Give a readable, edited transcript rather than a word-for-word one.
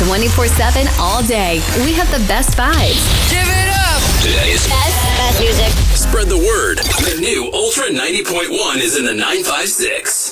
24/7 all day. We have the best vibes. Give it up! Today's best music. Spread the word. The new Ultra 90.1 is in the 956.